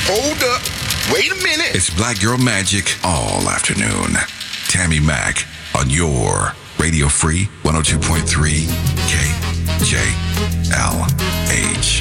Hold up. Wait a minute. It's Black Girl Magic all afternoon. Tammy Mack on your Radio Free 102.3 KJLH.